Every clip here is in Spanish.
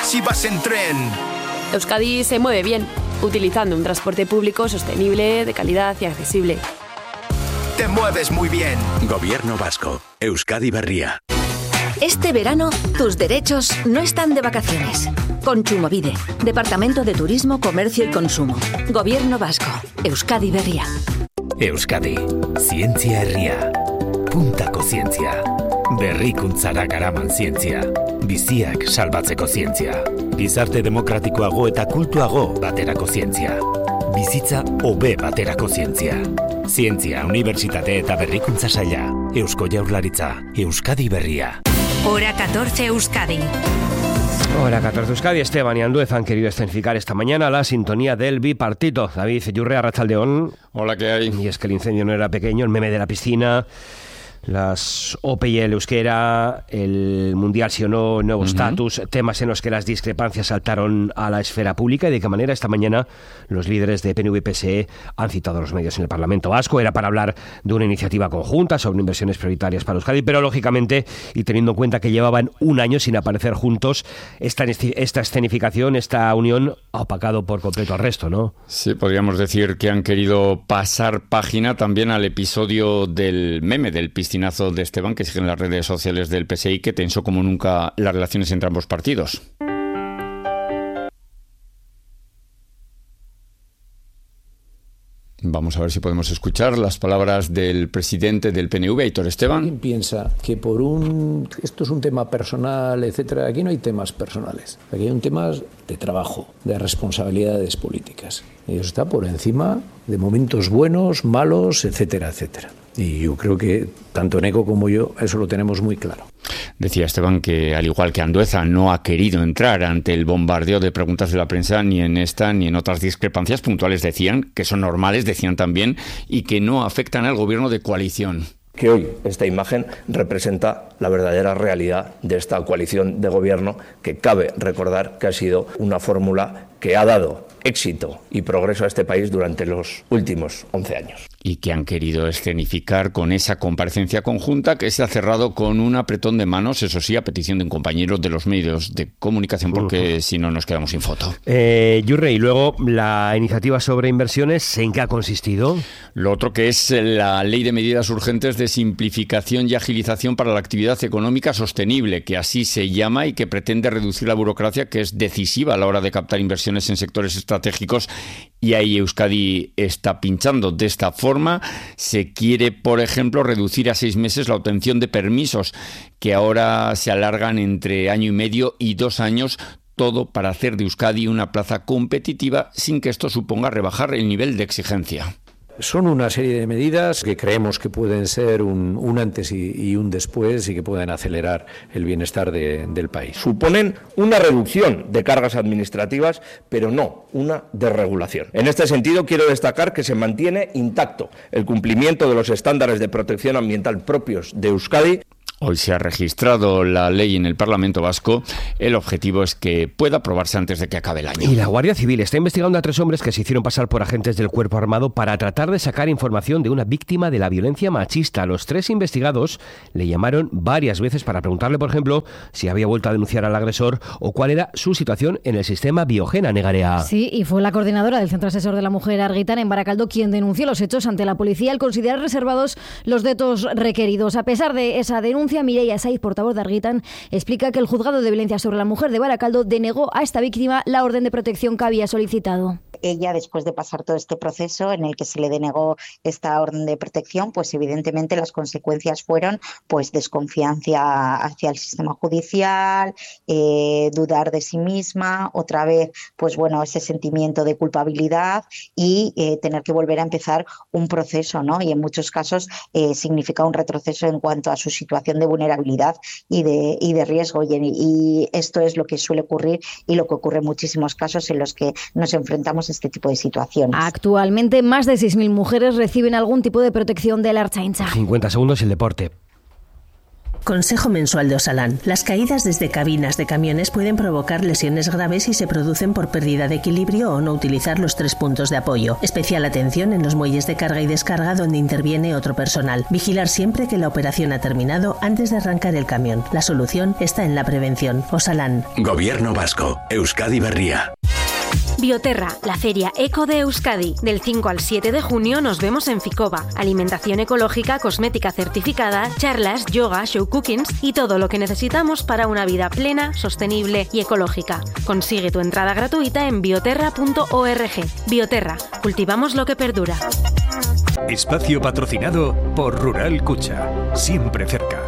si vas en tren. Euskadi se mueve bien, utilizando un transporte público sostenible, de calidad y accesible. Te mueves muy bien. Gobierno vasco. Euskadi Berria. Este verano, tus derechos no están de vacaciones. Kontsumobide, Departamento de Turismo, Comercio y Consumo. Gobierno vasco. Euskadi Berria. Euskadi. Zientzia herria. Puntako zientzia. Berrikuntzara garaman zientzia. Biziak salbatzeko zientzia. Gizarte demokratikoago eta kultuago baterako zientzia. Bizitza hobe baterako zientzia. Zientzia, Unibertsitate eta Berrikuntza Saila. Eusko Jaurlaritza. Euskadi Berria. Hora 14 Euskadi. Hora 14 Euskadi. Esteban y Andueza han querido escenificar esta mañana la sintonía del bipartito. David Yurre, arratsaldeon. Hola, ¿qué hay? Y es que el incendio no era pequeño, el meme de la piscina, las OPI, el euskera, el mundial sí o no, nuevo estatus, temas en los que las discrepancias saltaron a la esfera pública. Y de qué manera esta mañana los líderes de PNV y PSE han citado a los medios en el Parlamento Vasco. Era para hablar de una iniciativa conjunta sobre inversiones prioritarias para Euskadi, pero lógicamente, y teniendo en cuenta que llevaban un año sin aparecer juntos, esta escenificación, esta unión ha opacado por completo al resto, ¿no? Sí, podríamos decir que han querido pasar página también al episodio del meme, del piscinazo de Esteban, que sigue en las redes sociales del PSI, que tensó como nunca las relaciones entre ambos partidos. Vamos a ver si podemos escuchar las palabras del presidente del PNV, Aitor Esteban. ¿Quién piensa que esto es un tema personal, etcétera? Aquí no hay temas personales. Aquí hay un tema de trabajo, de responsabilidades políticas. Y eso está por encima de momentos buenos, malos, etcétera, etcétera. Y yo creo que tanto Neco como yo eso lo tenemos muy claro. Decía Esteban que, al igual que Andueza, no ha querido entrar ante el bombardeo de preguntas de la prensa ni en esta ni en otras discrepancias puntuales. Decían que son normales, decían también, y que no afectan al gobierno de coalición. Que hoy esta imagen representa la verdadera realidad de esta coalición de gobierno, que cabe recordar que ha sido una fórmula que ha dado éxito y progreso a este país durante los últimos 11 años. Y que han querido escenificar con esa comparecencia conjunta que se ha cerrado con un apretón de manos, eso sí, a petición de un compañero de los medios de comunicación, porque si no nos quedamos sin foto. Yurre, y luego la iniciativa sobre inversiones, ¿en qué ha consistido? Lo otro, que es la Ley de Medidas Urgentes de Simplificación y Agilización para la Actividad Económica Sostenible, que así se llama y que pretende reducir la burocracia, que es decisiva a la hora de captar inversiones en sectores estratégicos, y ahí Euskadi está pinchando. De esta forma se quiere, por ejemplo, reducir a 6 meses la obtención de permisos, que ahora se alargan entre año y medio y 2 años, todo para hacer de Euskadi una plaza competitiva sin que esto suponga rebajar el nivel de exigencia. Son una serie de medidas que creemos que pueden ser un antes y un después y que pueden acelerar el bienestar del país. Suponen una reducción de cargas administrativas, pero no una desregulación. En este sentido, quiero destacar que se mantiene intacto el cumplimiento de los estándares de protección ambiental propios de Euskadi. Hoy se ha registrado la ley en el Parlamento Vasco. El objetivo es que pueda aprobarse antes de que acabe el año. Y la Guardia Civil está investigando a 3 hombres que se hicieron pasar por agentes del Cuerpo Armado para tratar de sacar información de una víctima de la violencia machista. Los 3 investigados le llamaron varias veces para preguntarle, por ejemplo, si había vuelto a denunciar al agresor o cuál era su situación en el sistema Biogena, Negarea. Sí, y fue la coordinadora del Centro Asesor de la Mujer Argitan en Baracaldo quien denunció los hechos ante la policía al considerar reservados los datos requeridos. A pesar de esa denuncia, Mireia Saiz, portavoz de Argitan, explica que el Juzgado de Violencia sobre la Mujer de Baracaldo denegó a esta víctima la orden de protección que había solicitado. Ella, después de pasar todo este proceso en el que se le denegó esta orden de protección, pues evidentemente las consecuencias fueron pues desconfianza hacia el sistema judicial, dudar de sí misma, otra vez pues bueno, ese sentimiento de culpabilidad y tener que volver a empezar un proceso, ¿no? Y en muchos casos significa un retroceso en cuanto a su situación de vulnerabilidad y de riesgo, y esto es lo que suele ocurrir y lo que ocurre en muchísimos casos en los que nos enfrentamos a este tipo de situaciones. Actualmente más de 6.000 mujeres reciben algún tipo de protección de la Ertzaintza. 50 segundos y el deporte. Consejo mensual de Osalan. Las caídas desde cabinas de camiones pueden provocar lesiones graves si se producen por pérdida de equilibrio o no utilizar los 3 puntos de apoyo. Especial atención en los muelles de carga y descarga donde interviene otro personal. Vigilar siempre que la operación ha terminado antes de arrancar el camión. La solución está en la prevención. Osalan. Gobierno vasco. Euskadi Berria. Bioterra, la feria eco de Euskadi. Del 5 al 7 de junio nos vemos en Ficoba. Alimentación ecológica, cosmética certificada, charlas, yoga, show cookings y todo lo que necesitamos para una vida plena, sostenible y ecológica. Consigue tu entrada gratuita en bioterra.org. Bioterra, cultivamos lo que perdura. Espacio patrocinado por Rural Cucha. Siempre cerca.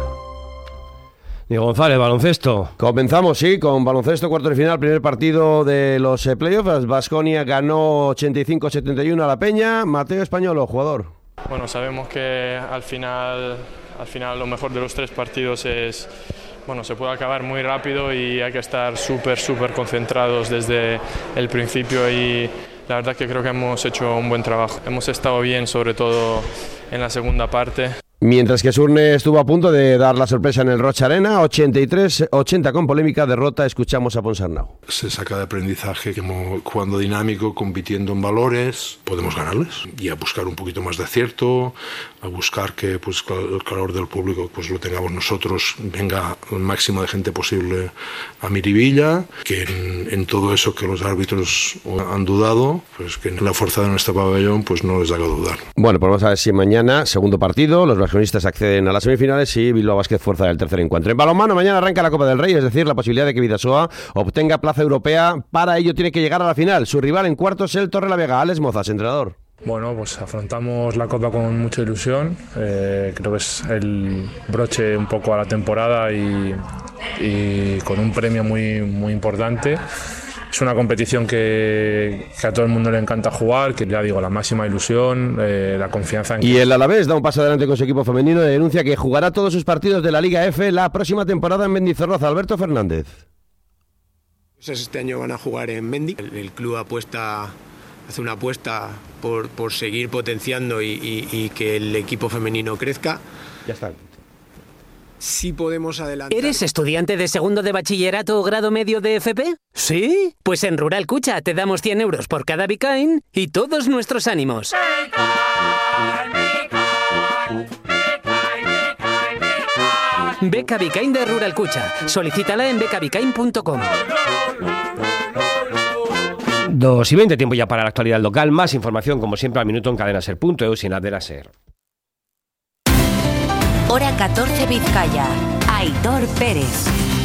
Diego González, baloncesto. Comenzamos, sí, con baloncesto, cuarto de final, primer partido de los playoffs. Baskonia ganó 85-71 a la Peña. Mateo Españolo, jugador. Bueno, sabemos que al final lo mejor de los 3 partidos es, bueno, se puede acabar muy rápido y hay que estar súper concentrados desde el principio y la verdad que creo que hemos hecho un buen trabajo. Hemos estado bien, sobre todo en la segunda parte. Mientras que Surne estuvo a punto de dar la sorpresa en el Rocha Arena, 83-80 con polémica derrota, escuchamos a Ponsarnau. Se saca de aprendizaje que jugando dinámico, compitiendo en valores, podemos ganarles y a buscar un poquito más de acierto, a buscar que pues, el calor del público pues, lo tengamos nosotros, venga el máximo de gente posible a Miribilla, que en todo eso que los árbitros han dudado, pues que la fuerza de nuestro pabellón pues no les haga dudar. Bueno, pues vamos a ver si mañana, segundo partido, los basconistas acceden a las semifinales y Bilbao Basket fuerza del tercer encuentro. En balonmano, mañana arranca la Copa del Rey, es decir, la posibilidad de que Bidasoa obtenga plaza europea. Para ello tiene que llegar a la final. Su rival en cuartos es el Torrelavega. Alex Mozas, entrenador. Bueno, pues afrontamos la Copa con mucha ilusión. Creo que es el broche un poco a la temporada y con un premio muy importante. Es una competición que a todo el mundo le encanta jugar, que ya digo, la máxima ilusión, la confianza en... Y el Alavés da un paso adelante con su equipo femenino y denuncia que jugará todos sus partidos de la Liga F la próxima temporada en Mendizorroza. Alberto Fernández. Este año van a jugar en Mendi. El club hace una apuesta por seguir potenciando y que el equipo femenino crezca. Ya está. Sí podemos adelantar. ¿Eres estudiante de segundo de bachillerato o grado medio de FP? ¿Sí? Pues en Rural Cucha te damos 100 euros por cada Bitcoin y todos nuestros ánimos. Beca Bitcoin de Rural Cucha. Solicítala en becabicain.com. 2:20, tiempo ya para la actualidad local. Más información, como siempre, al minuto en cadenaser.eu sin Adela Ser. Hora 14 Vizcaya. Aitor Pérez.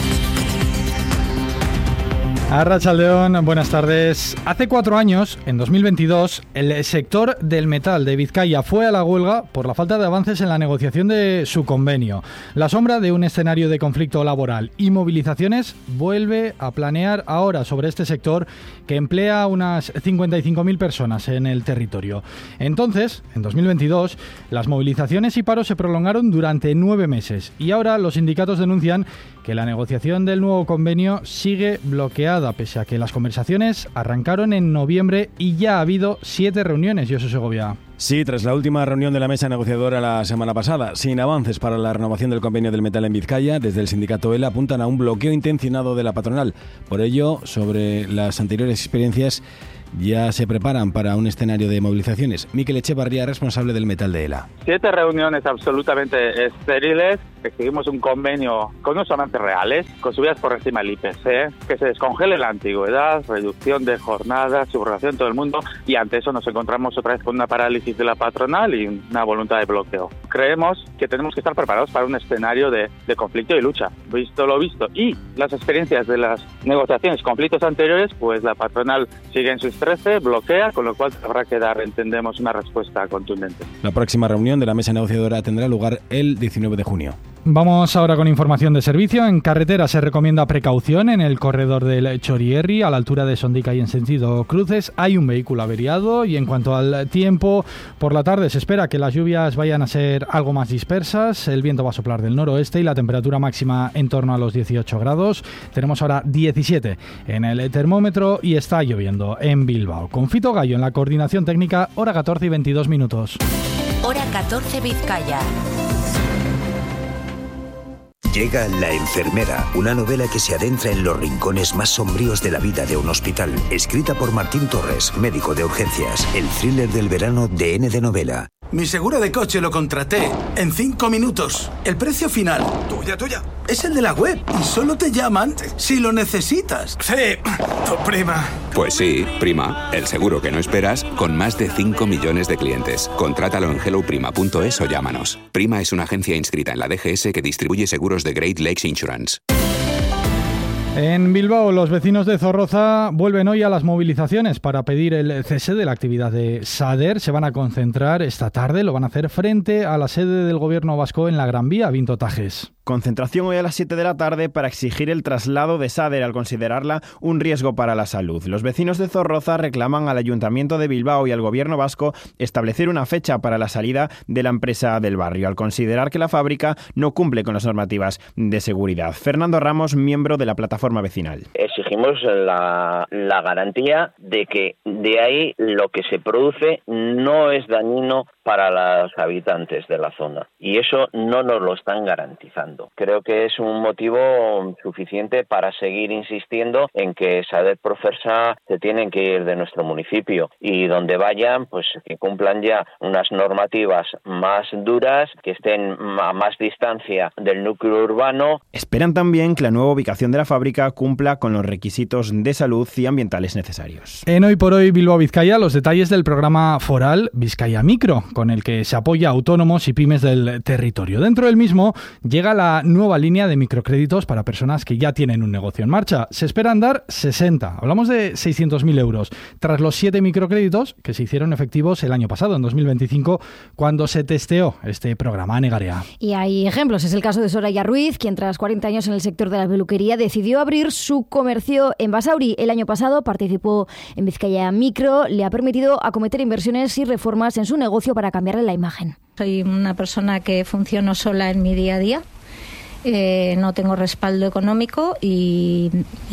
Arratsaldeon, buenas tardes. Hace 4 años, en 2022, el sector del metal de Vizcaya fue a la huelga por la falta de avances en la negociación de su convenio. La sombra de un escenario de conflicto laboral y movilizaciones vuelve a planear ahora sobre este sector que emplea unas 55.000 personas en el territorio. Entonces, en 2022, las movilizaciones y paros se prolongaron durante 9 meses y ahora los sindicatos denuncian que la negociación del nuevo convenio sigue bloqueada, pese a que las conversaciones arrancaron en noviembre y ya ha habido 7 reuniones, Josu Segovia. Sí, tras la última reunión de la mesa negociadora la semana pasada, sin avances para la renovación del convenio del metal en Vizcaya, desde el sindicato ELA apuntan a un bloqueo intencionado de la patronal. Por ello, sobre las anteriores experiencias, ya se preparan para un escenario de movilizaciones. Mikel Echevarría, responsable del metal de ELA. 7 reuniones absolutamente estériles. Exigimos un convenio con unos avances reales, con subidas por encima del IPC, que se descongele la antigüedad, reducción de jornadas, subrogación de todo el mundo, y ante eso nos encontramos otra vez con una parálisis de la patronal y una voluntad de bloqueo. Creemos que tenemos que estar preparados para un escenario de conflicto y lucha. Visto lo visto y las experiencias de las negociaciones, conflictos anteriores, pues la patronal sigue en sus 13, bloquea, con lo cual habrá que dar, entendemos, una respuesta contundente. La próxima reunión de la mesa negociadora tendrá lugar el 19 de junio. Vamos ahora con información de servicio. En carretera se recomienda precaución en el corredor del Chorierri, a la altura de Sondica y en sentido cruces. Hay un vehículo averiado y en cuanto al tiempo, por la tarde se espera que las lluvias vayan a ser algo más dispersas. El viento va a soplar del noroeste y la temperatura máxima en torno a los 18 grados. Tenemos ahora 17 en el termómetro y está lloviendo en Bilbao. Con Fito Gallo en la coordinación técnica, hora 14 y 22 minutos. Hora 14 Vizcaya. Llega La enfermera, una novela que se adentra en los rincones más sombríos de la vida de un hospital. Escrita por Martín Torres, médico de urgencias. El thriller del verano de N de Novela. Mi seguro de coche lo contraté en 5 minutos. El precio final, tuya, es el de la web y solo te llaman si lo necesitas. Sí, tu prima. Pues sí, prima, el seguro que no esperas con más de 5 millones de clientes. Contrátalo en helloprima.es o llámanos. Prima es una agencia inscrita en la DGS que distribuye seguros de Great Lakes Insurance. En Bilbao, los vecinos de Zorroza vuelven hoy a las movilizaciones para pedir el cese de la actividad de Sader. Se van a concentrar esta tarde, lo van a hacer frente a la sede del Gobierno vasco en la Gran Vía, Vinto Tajes. Concentración hoy a las 7 de la tarde para exigir el traslado de Sader al considerarla un riesgo para la salud. Los vecinos de Zorroza reclaman al Ayuntamiento de Bilbao y al Gobierno vasco establecer una fecha para la salida de la empresa del barrio, al considerar que la fábrica no cumple con las normativas de seguridad. Fernando Ramos, miembro de la plataforma vecinal. Exigimos la garantía de que de ahí lo que se produce no es dañino para los habitantes de la zona, y eso no nos lo están garantizando. Creo que es un motivo suficiente para seguir insistiendo en que Sader Profersa se tienen que ir de nuestro municipio, y donde vayan, pues que cumplan ya unas normativas más duras, que estén a más distancia del núcleo urbano. Esperan también que la nueva ubicación de la fábrica cumpla con los requisitos de salud y ambientales necesarios. En Hoy por Hoy Bilbao Vizcaya, los detalles del programa foral Vizcaya Micro, con el que se apoya a autónomos y pymes del territorio. Dentro del mismo llega la nueva línea de microcréditos para personas que ya tienen un negocio en marcha. Se esperan dar 60. Hablamos de 600.000 euros. Tras los 7 microcréditos que se hicieron efectivos el año pasado, en 2025, cuando se testeó este programa. Negarea. Y hay ejemplos. Es el caso de Soraya Ruiz, quien tras 40 años en el sector de la peluquería decidió abrir su comercio en Basauri. El año pasado participó en Vizcaya Micro. Le ha permitido acometer inversiones y reformas en su negocio para cambiarle la imagen. Soy una persona que funciono sola en mi día a día. No tengo respaldo económico y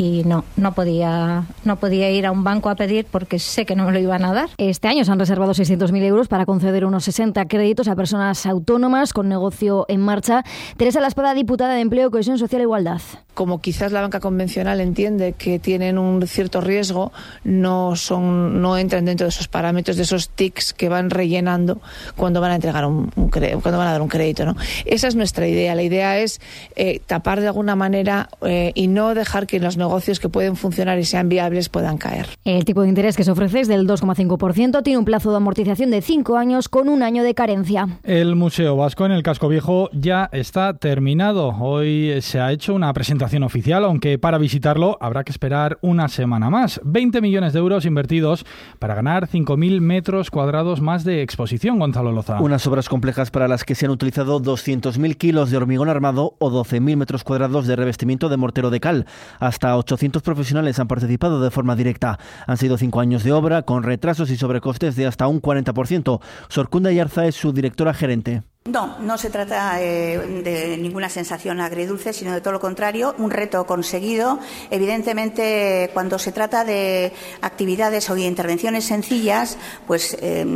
no podía ir a un banco a pedir porque sé que no me lo iban a dar. Este año se han reservado 600.000 euros para conceder unos 60 créditos a personas autónomas con negocio en marcha. Teresa Laspada, diputada de Empleo, Cohesión Social e Igualdad. Como quizás la banca convencional entiende que tienen un cierto riesgo, no entran dentro de esos parámetros, de esos tics que van rellenando cuando van a entregar cuando van a dar un crédito, ¿no? Esa es nuestra idea. La idea es tapar de alguna manera y no dejar que los negocios que pueden funcionar y sean viables puedan caer. El tipo de interés que se ofrece es del 2,5%, tiene un plazo de amortización de 5 años con 1 año de carencia. El Museo Vasco en el Casco Viejo ya está terminado. Hoy se ha hecho una presentación oficial, aunque para visitarlo habrá que esperar una semana más. 20 millones de euros invertidos para ganar 5.000 metros cuadrados más de exposición. Gonzalo Loza. Unas obras complejas para las que se han utilizado 200.000 kilos de hormigón armado o 12.000 metros cuadrados de revestimiento de mortero de cal. Hasta 800 profesionales han participado de forma directa. Han sido 5 años de obra con retrasos y sobrecostes de hasta un 40%. Sorcunda Yarza es su directora gerente. No se trata de ninguna sensación agridulce, sino de todo lo contrario, un reto conseguido. Evidentemente, cuando se trata de actividades o de intervenciones sencillas, pues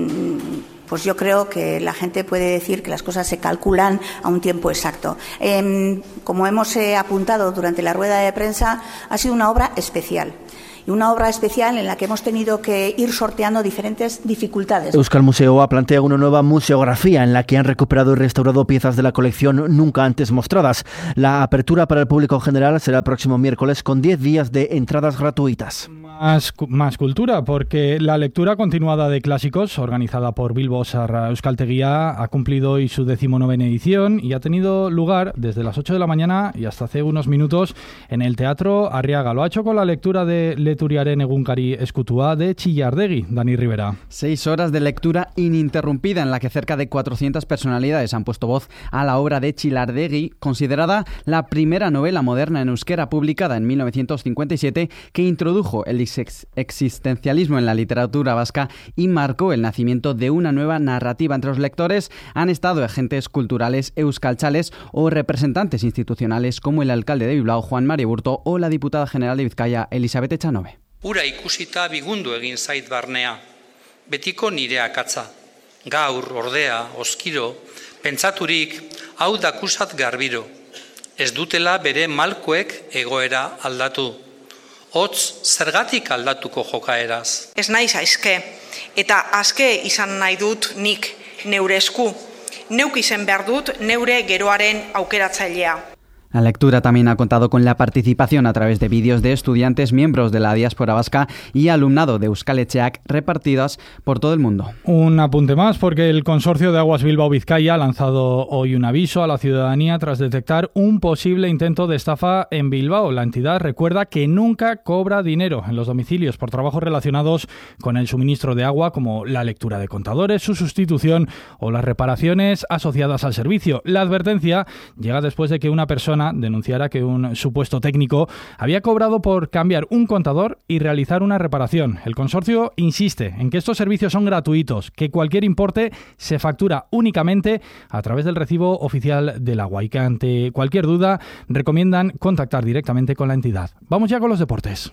yo creo que la gente puede decir que las cosas se calculan a un tiempo exacto. Como hemos apuntado durante la rueda de prensa, ha sido una obra especial. Y una obra especial en la que hemos tenido que ir sorteando diferentes dificultades. Euskal Museoa plantea una nueva museografía en la que han recuperado y restaurado piezas de la colección nunca antes mostradas. La apertura para el público general será el próximo miércoles con 10 días de entradas gratuitas. Más cultura, porque la lectura continuada de clásicos, organizada por Bilbo Sarra Euskaltegia, ha cumplido hoy su 19ª edición y ha tenido lugar desde las 8 de la mañana y hasta hace unos minutos en el Teatro Arriaga. Lo ha hecho con la lectura de Leturiaren Egunkari Eskutua de Chillardegi. Dani Rivera. 6 horas de lectura ininterrumpida en la que cerca de 400 personalidades han puesto voz a la obra de Chillardegi, considerada la primera novela moderna en euskera publicada en 1957, que introdujo el existencialismo en la literatura vasca y marcó el nacimiento de una nueva narrativa. Entre los lectores han estado agentes culturales euskaltzales o representantes institucionales como el alcalde de Bilbao, Juan Mari Burto, o la diputada general de Vizcaya, Elizabeth Echanove. Ura ikusita bigundu egin zait barnea, betiko nire akatza. Gaur, ordea, oskiro, pentsaturik, hau dakusat garbiro. ez dutela bere malkoek egoera aldatu. Hotz, zergatik aldatuko jokaeraz? Ez naiz aizke, eta azke izan nahi dut nik neure esku. Neuk izen behar dut neure geroaren aukeratzailea. La lectura también ha contado con la participación a través de vídeos de estudiantes, miembros de la diáspora vasca y alumnado de Euskal Etxeak repartidas por todo el mundo. Un apunte más, porque el Consorcio de Aguas Bilbao-Vizcaya ha lanzado hoy un aviso a la ciudadanía tras detectar un posible intento de estafa en Bilbao. La entidad recuerda que nunca cobra dinero en los domicilios por trabajos relacionados con el suministro de agua, como la lectura de contadores, su sustitución o las reparaciones asociadas al servicio. La advertencia llega después de que una persona denunciara que un supuesto técnico había cobrado por cambiar un contador y realizar una reparación. El consorcio insiste en que estos servicios son gratuitos, que cualquier importe se factura únicamente a través del recibo oficial del agua y que ante cualquier duda recomiendan contactar directamente con la entidad. Vamos ya con los deportes.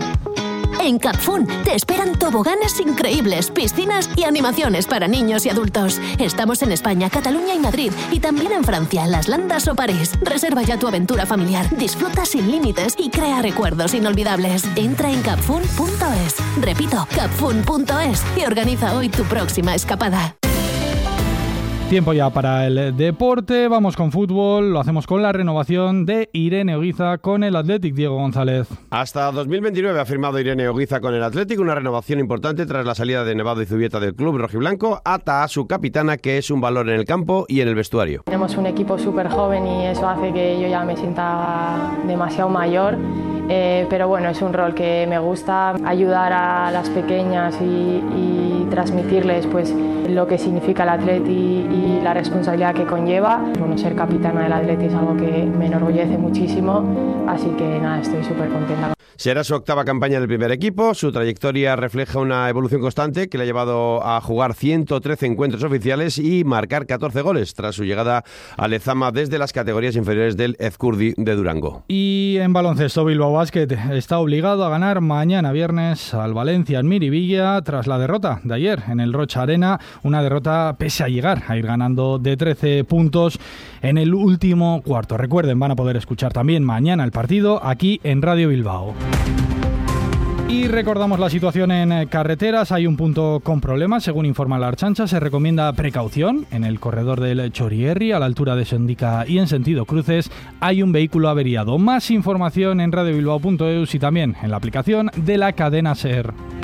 En Capfun te esperan toboganes increíbles, piscinas y animaciones para niños y adultos. Estamos en España, Cataluña y Madrid, y también en Francia, Las Landas o París. Reserva ya tu aventura familiar, disfruta sin límites y crea recuerdos inolvidables. Entra en capfun.es. Repito, capfun.es y organiza hoy tu próxima escapada. Tiempo ya para el deporte, vamos con fútbol, lo hacemos con la renovación de Irene Oguiza con el Athletic. Diego González. Hasta 2029 ha firmado Irene Oguiza con el Athletic, una renovación importante tras la salida de Nevado y Zubieta del club rojiblanco. Ata a su capitana, que es un valor en el campo y en el vestuario. Tenemos un equipo súper joven y eso hace que yo ya me sienta demasiado mayor. Pero bueno, es un rol que me gusta, ayudar a las pequeñas y transmitirles pues lo que significa el Atleti y la responsabilidad que conlleva. Bueno, ser capitana del Atleti es algo que me enorgullece muchísimo, así que nada, estoy súper contenta. Será su octava campaña en el primer equipo. Su trayectoria refleja una evolución constante que le ha llevado a jugar 113 encuentros oficiales y marcar 14 goles tras su llegada a Lezama desde las categorías inferiores del Ezcurdi de Durango. Y en baloncesto, Bilbao Basket está obligado a ganar mañana viernes al Valencia en Miribilla tras la derrota de ayer en el Rocha Arena, una derrota pese a llegar a ir ganando de 13 puntos en el último cuarto. Recuerden, van a poder escuchar también mañana el partido aquí en Radio Bilbao. Y recordamos la situación en carreteras. Hay un punto con problemas, según informa la Ertzaintza. Se recomienda precaución en el corredor del Chorierri, a la altura de Sendica y en sentido cruces. Hay un vehículo averiado. Más información en radiobilbao.eus y también en la aplicación de la cadena SER.